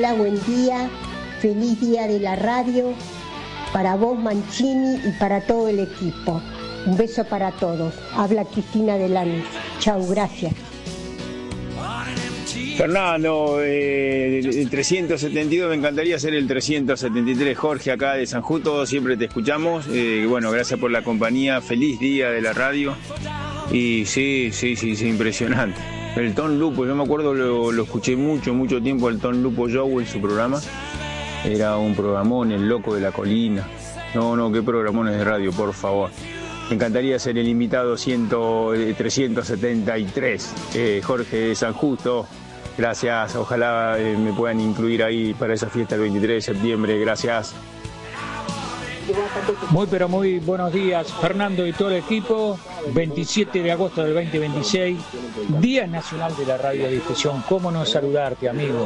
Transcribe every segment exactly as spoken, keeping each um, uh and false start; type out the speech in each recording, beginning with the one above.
Hola, buen día, feliz día de la radio, para vos Mancini y para todo el equipo. Un beso para todos. Habla Cristina de Lanús. Chau, gracias. Fernando, eh, el trescientos setenta y dos, me encantaría hacer el trescientos setenta y tres. Jorge, acá de San Justo, siempre te escuchamos. Eh, bueno, gracias por la compañía, feliz día de la radio. Y sí, sí, sí, sí, impresionante. El Ton Lupo, yo me acuerdo, lo, lo escuché mucho, mucho tiempo, el Ton Lupo Show en su programa. Era un programón, el loco de la colina. No, no, qué programones de radio, por favor. Me encantaría ser el invitado cien, trescientos setenta y tres, eh, Jorge de San Justo. Gracias, ojalá eh, me puedan incluir ahí para esa fiesta el veintitrés de septiembre. Gracias. Muy pero muy buenos días, Fernando y todo el equipo. veintisiete de agosto del veinte veintiséis, Día Nacional de la Radiodifusión. ¿Cómo no saludarte, amigo?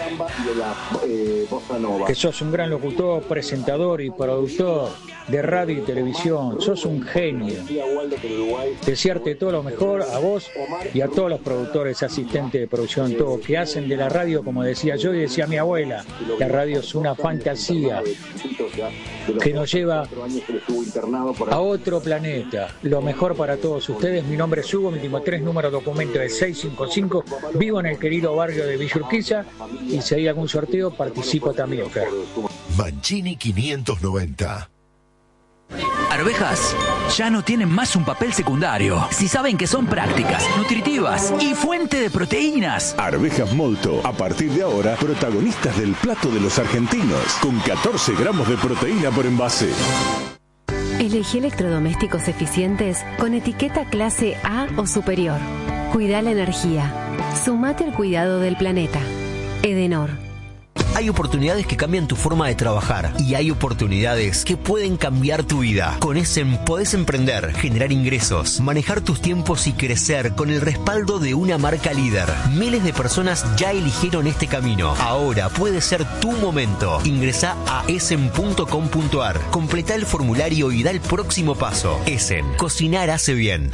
Que sos un gran locutor, presentador y productor de radio y televisión. Sos un genio. Desearte todo lo mejor a vos y a todos los productores, asistentes de producción, todo, que hacen de la radio, como decía yo y decía mi abuela, la radio es una fantasía que nos lleva a otro planeta. Lo mejor para todos ustedes. Mi nombre es Hugo, mi último tres número documento es seis cinco cinco. Vivo en el querido barrio de Villa Urquiza y si hay algún sorteo participo también, Fer. Mancini quinientos noventa. Arvejas ya no tienen más un papel secundario. Si saben que son prácticas, nutritivas y fuente de proteínas. Arvejas Molto, a partir de ahora, protagonistas del plato de los argentinos, con catorce gramos de proteína por envase. Elegí electrodomésticos eficientes con etiqueta clase A o superior. Cuida la energía. Sumate al cuidado del planeta. Edenor. Hay oportunidades que cambian tu forma de trabajar y hay oportunidades que pueden cambiar tu vida. Con Essen podés emprender, generar ingresos, manejar tus tiempos y crecer con el respaldo de una marca líder. Miles de personas ya eligieron este camino. Ahora puede ser tu momento. Ingresá a essen punto com punto ar, completá el formulario y da el próximo paso. Essen, cocinar hace bien.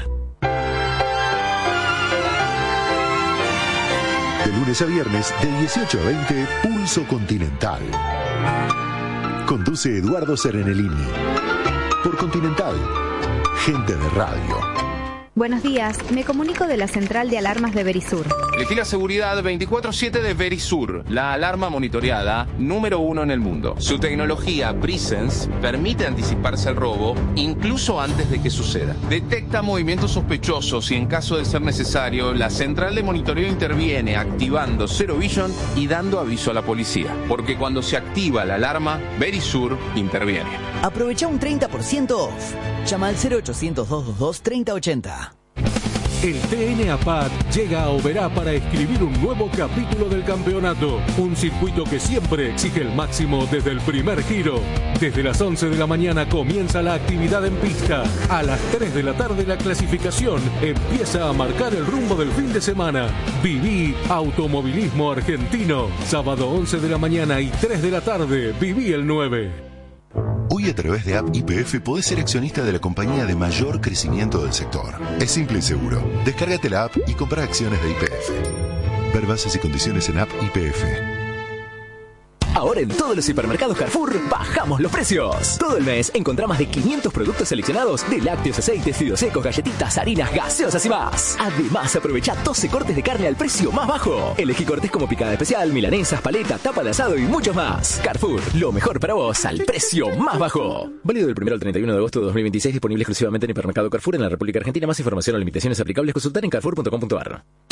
De lunes a viernes, de dieciocho a veinte, Pulso Continental. Conduce Eduardo Serenellini. Por Continental, gente de radio. Buenos días, me comunico de la central de alarmas de Verisur. Elegí la seguridad veinticuatro siete de Verisur, la alarma monitoreada número uno en el mundo. Su tecnología Presence permite anticiparse al robo incluso antes de que suceda. Detecta movimientos sospechosos y en caso de ser necesario, la central de monitoreo interviene activando Zero Vision y dando aviso a la policía. Porque cuando se activa la alarma, Verisur interviene. Aprovecha un treinta por ciento off. Llama al cero ochocientos, doscientos veintidós, treinta ochenta. El T N A P A T llega a Oberá para escribir un nuevo capítulo del campeonato. Un circuito que siempre exige el máximo desde el primer giro. Desde las once de la mañana comienza la actividad en pista. A las tres de la tarde la clasificación empieza a marcar el rumbo del fin de semana. Viví Automovilismo Argentino. Sábado once de la mañana y tres de la tarde. Viví el nueve. Hoy a través de App Y P F podés ser accionista de la compañía de mayor crecimiento del sector. Es simple y seguro. Descárgate la app y compra acciones de Y P F. Ver bases y condiciones en App Y P F. Ahora en todos los hipermercados Carrefour bajamos los precios. Todo el mes encontrá más de quinientos productos seleccionados de lácteos, aceites, fideos secos, galletitas, harinas, gaseosas y más. Además, aprovecha doce cortes de carne al precio más bajo. Elegí cortes como picada especial, milanesas, paleta, tapa de asado y muchos más. Carrefour, lo mejor para vos al precio más bajo. Válido del primero al treinta y uno de agosto de dos mil veintiséis, disponible exclusivamente en hipermercado Carrefour en la República Argentina. Más información o limitaciones aplicables consultar en carrefour punto com punto ar.